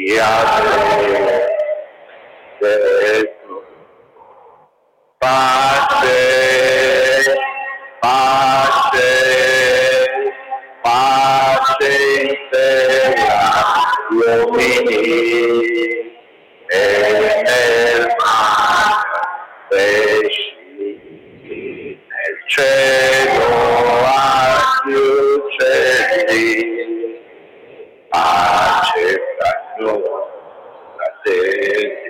pace, pace, pace in terra, uomini e nel mare, pesci, nel cielo agli uccelli, pace fra noi, fratelli.